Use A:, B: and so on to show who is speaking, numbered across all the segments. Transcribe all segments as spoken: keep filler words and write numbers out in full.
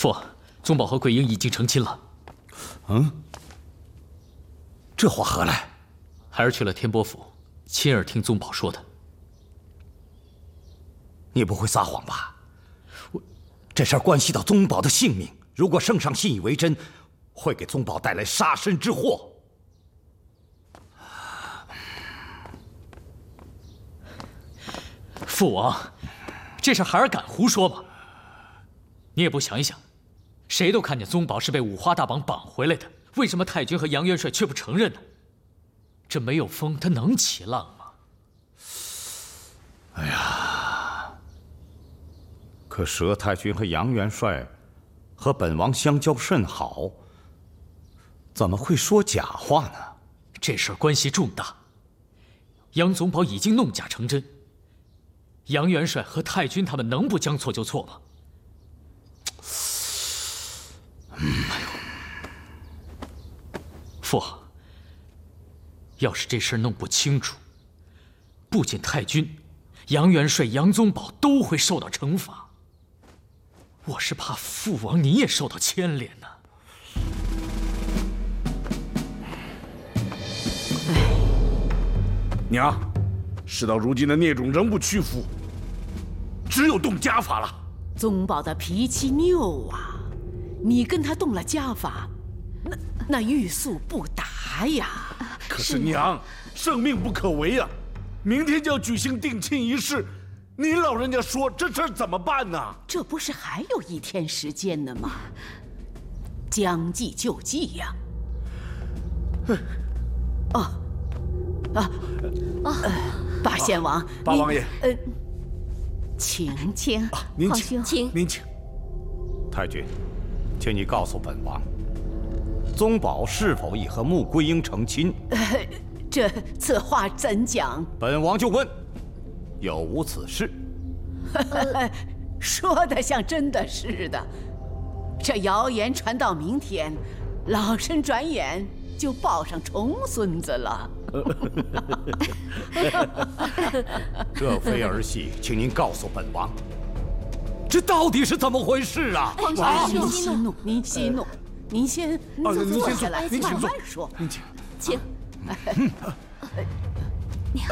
A: 父，宗保和桂英已经成亲了。
B: 嗯，这话何来？
A: 孩儿去了天波府，亲耳听宗保说的。
B: 你不会撒谎吧？我，这事儿关系到宗保的性命，如果圣上信以为真，会给宗保带来杀身之祸。
A: 父王，这事孩儿敢胡说吗？你也不想一想，谁都看见宗保是被五花大绑绑回来的，为什么太君和杨元帅却不承认呢？这没有风，它能起浪吗？
B: 哎呀，可佘太君和杨元帅和本王相交甚好，怎么会说假话呢？
A: 这事儿关系重大，杨宗保已经弄假成真。杨元帅和太君他们能不将错就错吗？嗯，哎呦，父，要是这事儿弄不清楚，不仅太君、杨元帅、杨宗保都会受到惩罚。我是怕父王你也受到牵连呢。
C: 娘，事到如今的孽种仍不屈服，只有动家法了。
D: 宗保的脾气拗啊，你跟他动了家法，那那欲速不达呀。
C: 可是娘，圣命不可违啊！明天就要举行定亲仪式，您老人家说这事儿怎么办呢？
D: 这不是还有一天时间呢吗？将计就计呀。哦，啊啊！八贤王，
C: 八王爷，
D: 呃，请请，
C: 您
D: 请，
C: 请，您请。
B: 太君，请你告诉本王，宗保是否已和穆桂英成亲？
D: 呃，这此话怎讲？
B: 本王就问，有无此事？
D: 说的像真的似的。这谣言传到明天，老身转眼就抱上重孙子了。
B: 这非儿戏，请您告诉本王，这到底是怎么回事啊？
D: 皇上，您息怒，您息怒，您先
C: 您
D: 坐下来，
C: 您
D: 慢慢说。
C: 您请，
E: 请。娘，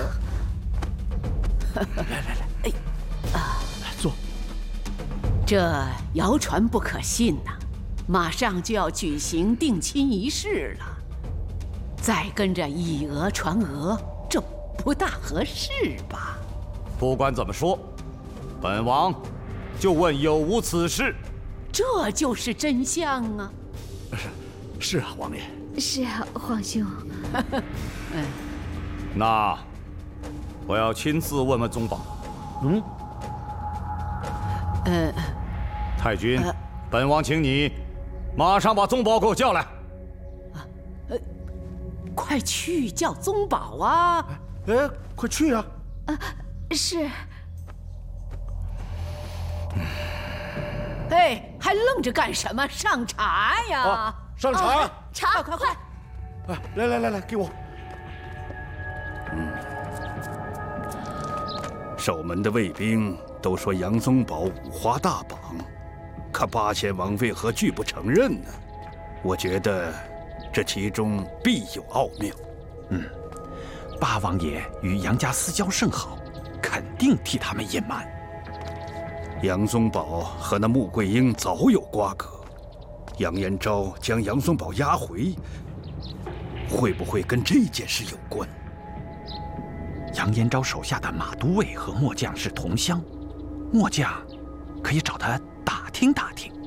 C: 来来来，哎，啊，坐。
D: 这谣传不可信呐，马上就要举行定亲仪式了，再跟着以讹传讹，这不大合适吧？
B: 不管怎么说，本王就问有无此事。
D: 这就是真相啊！
C: 是是啊，王爷。
E: 是啊，皇兄。
D: 嗯，
B: 那我要亲自问问宗保。
C: 嗯。
D: 呃，
B: 太君，
D: 呃、
B: 本王请你马上把宗保给我叫来。
D: 呃，快去叫宗保啊！
C: 哎，快去啊！
E: 啊，是。
D: 哎，还愣着干什么？上茶呀！
C: 啊、上茶、
D: 啊！茶，快快！
C: 哎，来来来来，给我。
F: 嗯。守门的卫兵都说杨宗保五花大绑，可八贤王为何拒不承认呢？我觉得这其中必有奥妙。
G: 嗯，八王爷与杨家私交甚好，肯定替他们隐瞒。
F: 杨宗保和那穆桂英早有瓜葛，杨延昭将杨宗保押回，会不会跟这件事有关？
G: 杨延昭手下的马都尉和末将是同乡，末将可以找他打听打听。